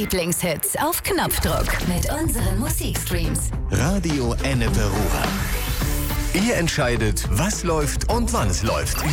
Lieblingshits auf Knopfdruck mit unseren Musikstreams. Radio Ennepe Ruhr. Ihr entscheidet, was läuft und wann es läuft.